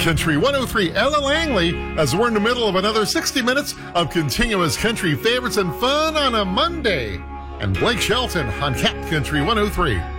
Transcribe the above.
Country 103, Ella Langley, as we're in the middle of another 60 minutes of continuous country favorites and fun on a Monday. And Blake Shelton on Cat Country 103.